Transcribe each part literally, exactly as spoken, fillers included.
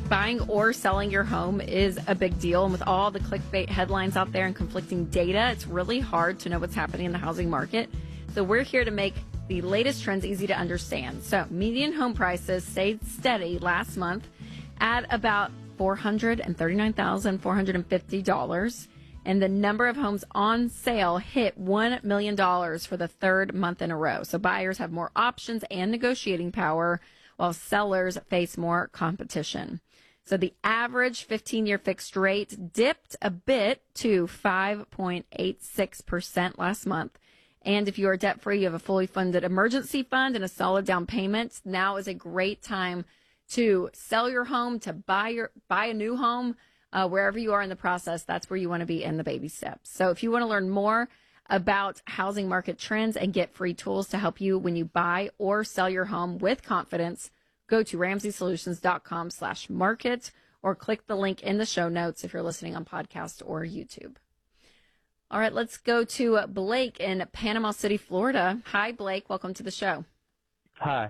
Buying or selling your home is a big deal. And with all the clickbait headlines out there and conflicting data, it's really hard to know what's happening in the housing market. So we're here to make the latest trends easy to understand. So median home prices stayed steady last month at about four hundred thirty-nine thousand four hundred fifty dollars. And the number of homes on sale hit one million dollars for the third month in a row. So buyers have more options and negotiating power, while sellers face more competition. So the average fifteen-year fixed rate dipped a bit to five point eight six percent last month. And if you are debt-free, you have a fully funded emergency fund and a solid down payment, now is a great time to sell your home, to buy your buy a new home. Uh, wherever you are in the process, that's where you want to be in the baby steps. So if you want to learn more about housing market trends and get free tools to help you when you buy or sell your home with confidence, go to ramsey solutions dot com slash market or click the link in the show notes if you're listening on podcast or YouTube. All right, let's go to Blake in Panama City, Florida. Hi, Blake. Welcome to the show. Hi.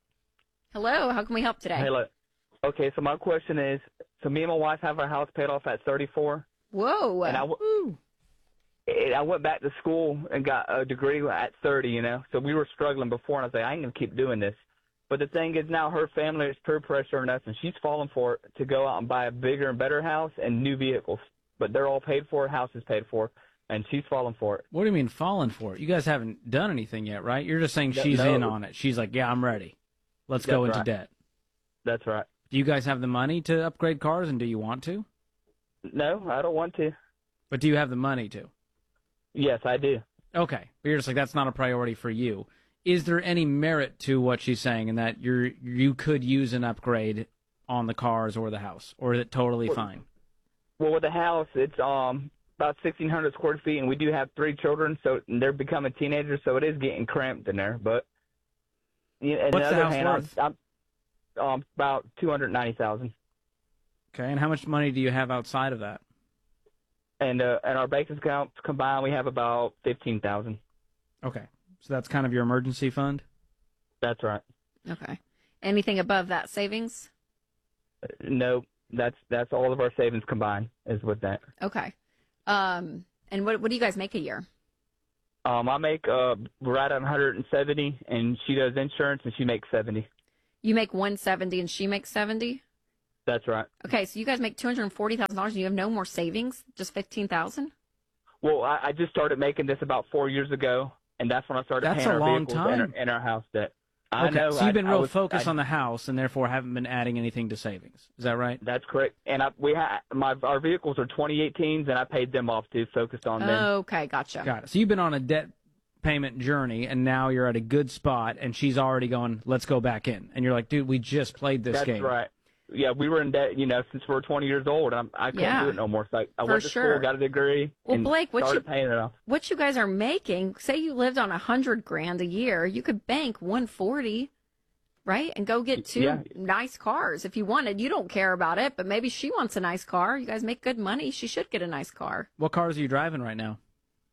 Hello. How can we help today? Hello. Okay, so my question is, so me and my wife have our house paid off at thirty-four. Whoa. And I, w- and I went back to school and got a degree at thirty, you know. So we were struggling before, and I was like, I ain't going to keep doing this. But the thing is now her family is peer pressuring us, and she's falling for it to go out and buy a bigger and better house and new vehicles. But they're all paid for, house is paid for, and she's falling for it. What do you mean falling for it? You guys haven't done anything yet, right? You're just saying she's no. in on it. She's like, yeah, I'm ready. Let's That's go into right. debt. That's right. Do you guys have the money to upgrade cars, and do you want to? No, I don't want to. But do you have the money to? Yes, I do. Okay. But you're just like, that's not a priority for you. Is there any merit to what she's saying in that you're you could use an upgrade on the cars or the house, or is it totally well, fine? Well, with the house, it's um about sixteen hundred square feet, and we do have three children, so they're becoming teenagers, so it is getting cramped in there. But you know, on What's the the other house hand, worth? I'm, I'm um about two hundred ninety thousand. Okay. And how much money do you have outside of that? And uh, and our bank accounts combined, we have about fifteen thousand. Okay. So that's kind of your emergency fund? That's right. Okay. Anything above that savings? No, that's that's all of our savings combined is with that. Okay. Um, and what what do you guys make a year? Um, I make uh right at one hundred seventy, and she does insurance, and she makes seventy. You make one seventy and she makes seventy? That's right. Okay, so you guys make two hundred forty thousand dollars and you have no more savings, just fifteen thousand dollars? Well, I, I just started making this about four years ago, and that's when I started That's paying a our long vehicles time. And, our, and our house debt. I Okay, know. so you've been I, real I was, focused I, on the house and therefore haven't been adding anything to savings. Is that right? That's correct. And I, we ha- my our vehicles are twenty eighteens, and I paid them off too, focused on them. Okay, gotcha. Got it. So you've been on a debt payment journey, and now you're at a good spot, and she's already going, let's go back in. And you're like, dude, we just played this That's game. right. Yeah, we were in debt, you know, since we were twenty years old. And I, I couldn't Yeah. do it no more. So I, I For went to sure. school, got a degree, Well, and Blake, what started you- paying it off. What you guys are making, say you lived on a hundred grand a year, you could bank one forty, right? And go get two Yeah. nice cars if you wanted. You don't care about it, but maybe she wants a nice car. You guys make good money. She should get a nice car. What cars are you driving right now?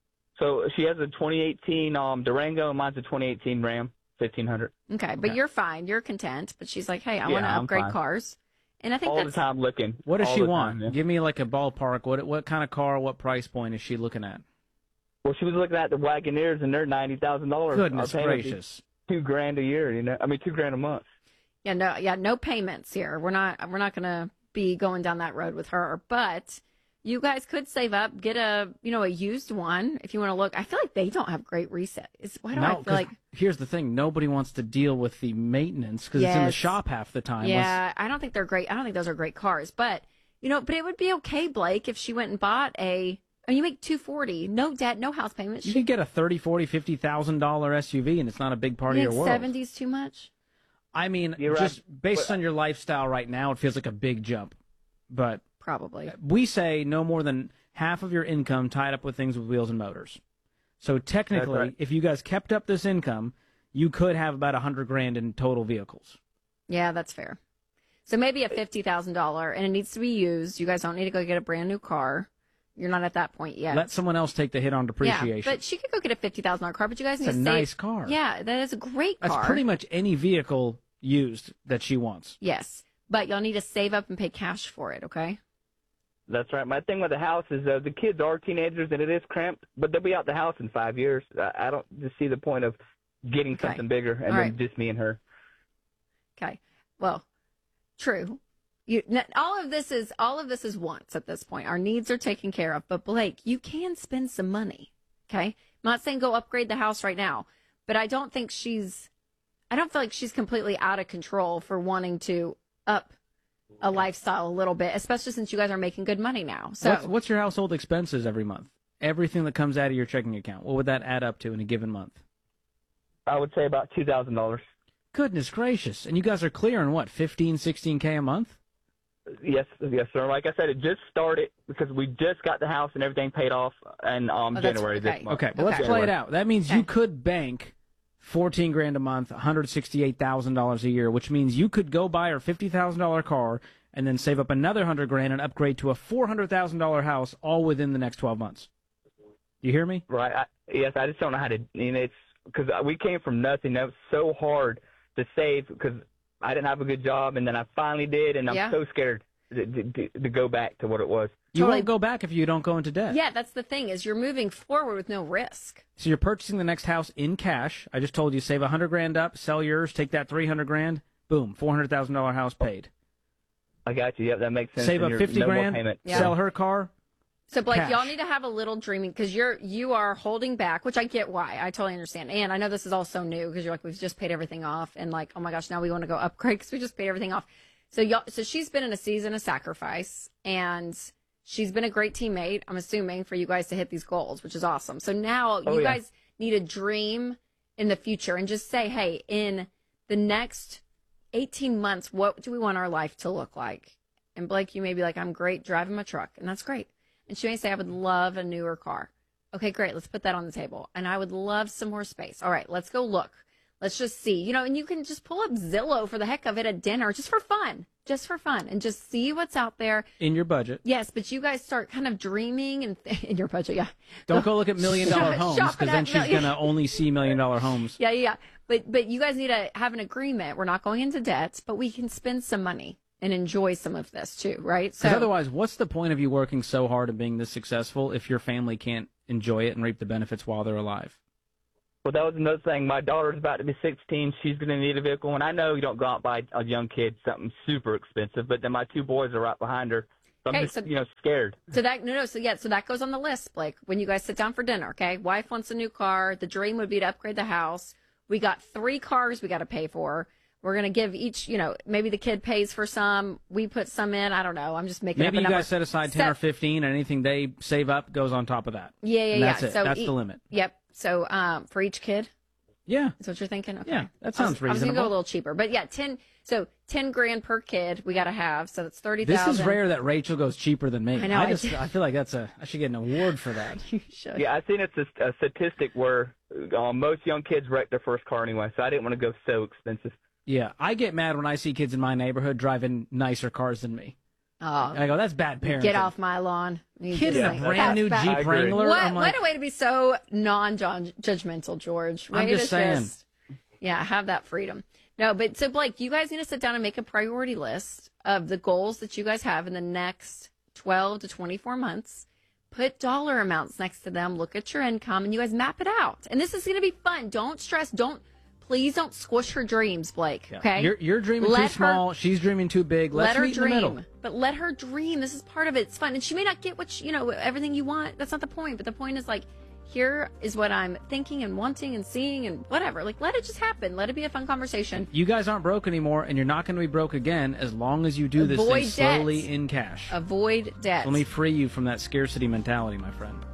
So she has a twenty eighteen um, Durango, and mine's a twenty eighteen Ram fifteen hundred. Okay, but Okay. you're fine. You're content. But she's like, hey, I Yeah, want to I'm upgrade fine. cars. And I think All that's the time looking. What does All she the want? time, yeah. Give me like a ballpark. What what kind of car, what price point is she looking at? Well, she was looking at the Wagoneers, and they're ninety thousand dollars. Goodness Our payment is gracious. two grand a year. You know, I mean, two grand a month. Yeah, no, yeah, no payments here. We're not, we're not going to be going down that road with her. But you guys could save up, get a, you know, a used one if you want to look. I feel like they don't have great reset. It's, why do I No, feel 'cause like? here's the thing. Nobody wants to deal with the maintenance because it's in the Yes. shop half the time. Yeah, I don't think they're great. I don't think those are great cars. But you know, but it would be okay, Blake, if she went and bought a. I mean, you make two forty, no debt, no house payments. You could get a thirty, forty, fifty thousand dollar S U V, and it's not a big part You of your think world. seventy's too much? I mean, You're right. just based But- on your lifestyle right now, it feels like a big jump. But Probably. we say no more than half of your income tied up with things with wheels and motors. So technically, That's right. if you guys kept up this income, you could have about a hundred grand in total vehicles. Yeah, that's fair. So maybe a fifty thousand dollar, and it needs to be used. You guys don't need to go get a brand new car. You're not at that point yet. Let someone else take the hit on depreciation. Yeah, but she could go get a fifty thousand dollar car. But you guys need It's a to save. nice car. Yeah, that is a great car. That's pretty much any vehicle used that she wants. Yes, but y'all need to save up and pay cash for it, okay? That's right. My thing with the house is uh, the kids are teenagers and it is cramped, but they'll be out the house in five years. I, I don't just see the point of getting Okay. something bigger and All then right. just me and her. Okay. Well, true. You, n- all of this is all of this is wants at this point. Our needs are taken care of. But Blake, you can spend some money. Okay. I'm not saying go upgrade the house right now, but I don't think she's. I don't feel like she's completely out of control for wanting to up a lifestyle a little bit, especially since you guys are making good money now. So What's, what's your household expenses every month? Everything that comes out of your checking account. What would that add up to in a given month? I would say about two thousand dollars. Goodness gracious. And you guys are clearing, what, fifteen, sixteen K a month? Yes, yes, sir. Like I said, it just started because we just got the house and everything paid off in um, Oh, that's- January okay. this month. Okay, well, let's Okay. play it out. That means you Okay. could bank fourteen grand a month, one hundred sixty-eight thousand dollars a year, which means you could go buy her fifty thousand dollars car and then save up another one hundred grand and upgrade to a four hundred thousand dollars house all within the next twelve months. You hear me? Right. I, yes, I just don't know how to. You know, it's because we came from nothing. That was so hard to save because I didn't have a good job, and then I finally did, and I'm Yeah. so scared to, to, to go back to what it was. You Totally. won't go back if you don't go into debt. yeah, that's the thing is you're moving forward with no risk. So you're purchasing the next house in cash. I just told you, save one hundred grand up, sell yours, take that three hundred grand, boom, four hundred thousand dollars house paid. I got you. Yep, that makes sense. Save and up you're- fifty no more grand, payment. Yeah. sell her car. So Blake, Cash. y'all need to have a little dreaming because you're you are holding back, which I get why. I totally understand. And I know this is all so new because you're like we've just paid everything off, and like oh my gosh, now we want to go upgrade because we just paid everything off. So y'all, so she's been in a season of sacrifice, and she's been a great teammate. I'm assuming for you guys to hit these goals, which is awesome. So now Oh, you yeah. guys need a dream in the future and just say, hey, in the next eighteen months, what do we want our life to look like? And Blake, you may be like, I'm great driving my truck, and that's great. And she may say, I would love a newer car. Okay, great. Let's put that on the table. And I would love some more space. All right, let's go look. Let's just see. You know, and you can just pull up Zillow for the heck of it at dinner, just for fun, just for fun, and just see what's out there. In your budget. Yes, but you guys start kind of dreaming and th- in your budget, yeah. Don't go look at million dollar Shop- homes shopping because then at she's million- going to only see million dollar homes. Yeah, yeah, yeah. But but you guys need to have an agreement. We're not going into debt, but we can spend some money and enjoy some of this too, right? Because otherwise, what's the point of you working so hard and being this successful if your family can't enjoy it and reap the benefits while they're alive? Well, that was another thing. My daughter's about to be sixteen. She's going to need a vehicle. And I know you don't go out and buy a young kid something super expensive, but then my two boys are right behind her. So I'm Okay, just, so- you know, scared. So that no no so yeah so that goes on the list, Blake. When you guys sit down for dinner, okay? Wife wants a new car. The dream would be to upgrade the house. We got three cars we got to pay for. We're gonna give each, you know, maybe the kid pays for some. We put some in. I don't know. I'm just making Maybe up a you number. guys set aside ten Set- or fifteen, and anything they save up goes on top of that. Yeah, yeah, And yeah. that's it. So That's e- the limit. Yep. So um, for each kid, Yeah. is what you're thinking? Okay. Yeah, that I was- sounds I was gonna reasonable. go a little cheaper, but yeah, ten. So ten grand per kid we got to have. So that's thirty This thousand. is rare that Rachel goes cheaper than me. I know, I just do. I feel like that's a I should get an award for that. You should. Yeah, I seen it's a, a statistic where uh, most young kids wreck their first car anyway, so I didn't want to go so expensive. Yeah, I get mad when I see kids in my neighborhood driving nicer cars than me. Oh, And I go, that's bad parenting. get off my lawn. You Kid just in a like, brand new that's Jeep bad. I agree. Wrangler. What, I'm like, what a way to be so non-judgmental, George. Way I'm to just saying. just- yeah, have that freedom. No, but so Blake, you guys need to sit down and make a priority list of the goals that you guys have in the next twelve to twenty-four months. Put dollar amounts next to them. Look at your income, and you guys map it out. And this is going to be fun. Don't stress. Don't please don't squish her dreams, Blake. Yeah. Okay, You're, you're dreaming Let too her- small. She's dreaming too big. Let's let her meet in the middle. dream, but let her dream. This is part of it. It's fun, and she may not get what she, you know everything you want. That's not the point. But the point is like, here is what I'm thinking and wanting and seeing and whatever. Like, let it just happen. Let it be a fun conversation. You guys aren't broke anymore, and you're not going to be broke again as long as you do this Avoid thing slowly debt. in cash. Avoid debt. Let me free you from that scarcity mentality, my friend.